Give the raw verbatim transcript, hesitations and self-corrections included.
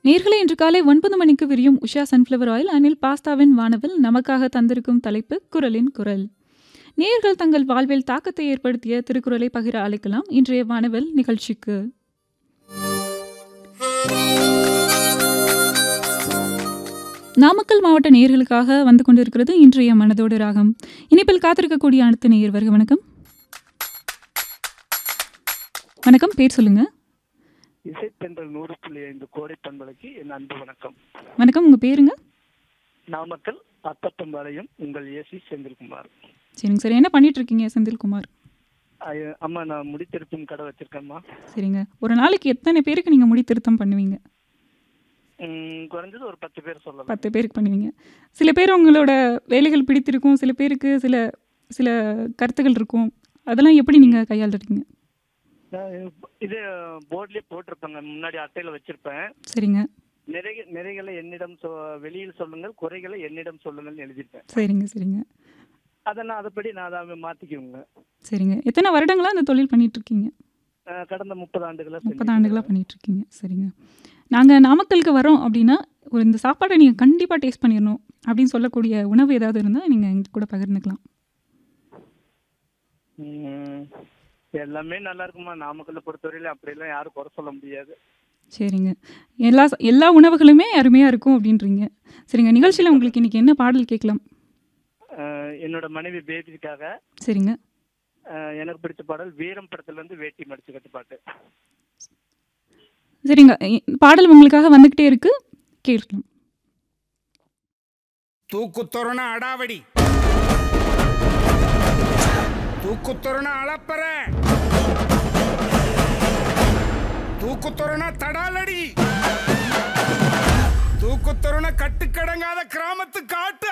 நேயர்களே, இன்று காலை ஒன்பது மணிக்கு விரியும் உஷா சன்ஃப்ளவர் ஆயில் அனில் பாஸ்தாவின் வானவில் நமக்காக தந்திருக்கும் தலைப்பு குரலின் குரல். நேயர்கள் தங்கள் வாழ்வில் தாக்கத்தை ஏற்படுத்திய திருக்குறளை பகிர அழைக்கலாம் இன்றைய வானவில் நிகழ்ச்சிக்கு. நாமக்கல் மாவட்ட நேயர்களுக்காக வந்து கொண்டிருக்கிறது இன்றைய மனதோடு ராகம். இனிப்பில் காத்திருக்கக்கூடிய அடுத்த நேயர் வருக. வணக்கம். வணக்கம், பேர் சொல்லுங்க. இசைத்தென்றல் நூறு புள்ளி ஐந்து கோடை பண்பலைக்கு என் அன்பு வணக்கம். வணக்கம், உங்க பேருங்க? நாமக்கல் அத்தப்பம்பாளையம், உங்கள் ஏசி செந்தில்குமார். சரிங்க சார், என்ன பண்ணிட்டு இருக்கீங்க செந்தில்குமார்? ஐய- அம்மா, நான் முடித்திருப்பும் கடை வச்சிருக்கேன்மா. சரிங்க, ஒரு நாளைக்கு எத்தனை பேருக்கு நீங்கள் முடி திருத்தம் பண்ணுவீங்க? உம், குறைஞ்சது ஒரு பத்து பேர் சொல்லலாம். பத்து பேருக்கு பண்ணுவீங்க. சில பேர் உங்களோட வேலைகள் பிடித்திருக்கும், சில பேருக்கு சில சில கருத்துகள் இருக்கும். அதெல்லாம் எப்படி நீங்கள் கையாளுறீங்க? நான் இது போர்ட்லயே போட்டிருப்பேங்க, முன்னாடி அட்டையில வச்சிருப்பேன். சரிங்க நிறை நிறைகளை என்னிடம் சொ- வெளியில் சொல்லுங்கள், குறைகளை என்னிடம் சொல்லுங்கள் எழுதிருப்பேன். சரிங்க சரிங்க அதை நான் அதைப்படி நான் அதை மாத்திக்குவேங்க. சரிங்க எத்தனை வருடங்களா அந்த தொழில் பண்ணிட்டு இருக்கீங்க? அஹ், கடந்த முப்பது ஆண்டுகளா முப்பது ஆண்டுகளாக பண்ணிட்டு இருக்கீங்க. சரிங்க, நாங்கள் நாமக்கலுக்கு வரோம் அப்படின்னா ஒரு இந்த சாப்பாடை நீங்கள் கண்டிப்பாக டேஸ்ட் பண்ணிடணும் அப்படின்னு சொல்லக்கூடிய உணவு ஏதாவது இருந்தால் நீங்கள் எங்க கூட பகிர்ந்துக்கலாம். உம், எல்லாமே நல்லா இருக்குமா. நாமக்கல்ல பொறுத்தவரையில அப்படியெல்லாம் யாரும் குறை சொல்ல முடியாது. சரிங்க, எல்லா எல்லா உணவுகளுமே அருமையாக இருக்கும் அப்படின்றீங்க. சரிங்க, நிகழ்ச்சியில் உங்களுக்கு இன்னைக்கு என்ன பாடல் கேட்கலாம்? அஹ், என்னோட மனைவி பேபிக்காக சரிங்க அஹ், எனக்கு பிடிச்ச பாடல் வீரம் படத்துல இருந்து வேட்டி மடிச்சு கட்டு பாட்டு. சரிங்க, இ- பாடல் உங்களுக்காக வந்துக்கிட்டே இருக்கு, கேட்கலாம். தூக்குத்தொரண அடாவடி, தூக்குத்தொரண அளப்பற, தூக்குத்தொரண தடாலடி, தூக்குத்தொரண கட்டுக்கடங்காத கிராமத்து காட்டு.